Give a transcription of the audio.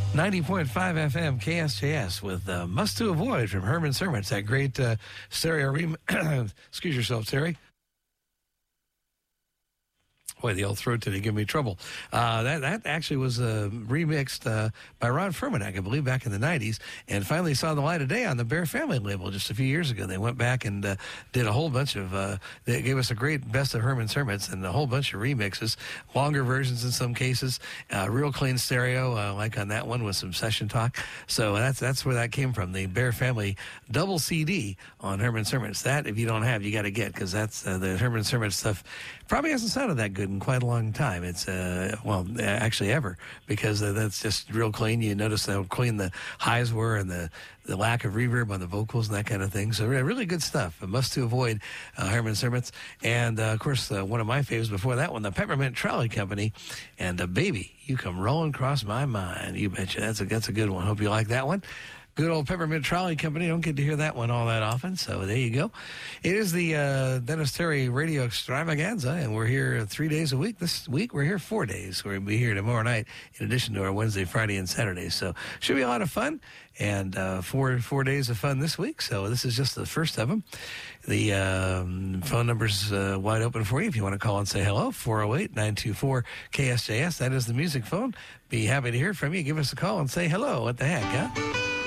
90.5 FM KSJS with Must to Avoid from Herman Sermons. That great stereo excuse yourself, Terry. Boy, the old throat today gave me trouble. That actually was remixed by Ron Furmanek, I believe, back in the 90s, and finally saw the light of day on the Bear Family label just a few years ago. They went back and did a whole bunch of, they gave us a great best of Herman Sermons and a whole bunch of remixes, longer versions in some cases, real clean stereo, like on that one with some session talk. So that's where that came from, the Bear Family double CD on Herman Sermons. That, if you don't have, you got to get, because that's the Herman Sermons stuff probably hasn't sounded that good in quite a long time. It's, actually ever, because that's just real clean. You notice how clean the highs were and the lack of reverb on the vocals and that kind of thing. So really good stuff. A must to avoid, Herman Sermons. And, of course, one of my favorites before that one, the Peppermint Trolley Company. And, Baby, You Come Rolling Across My Mind. You betcha. That's a good one. Hope you like that one. Good old Peppermint Trolley Company. Don't get to hear that one all that often, so there you go. It is the Dennis Terry Radio Extravaganza, and we're here 3 days a week. This week, we're here 4 days. We're going to be here tomorrow night, in addition to our Wednesday, Friday, and Saturday. So should be a lot of fun, and four days of fun this week. So this is just the first of them. The phone number's wide open for you if you want to call and say hello, 408-924-KSJS. That is the music phone. Be happy to hear from you. Give us a call and say hello. What the heck, huh?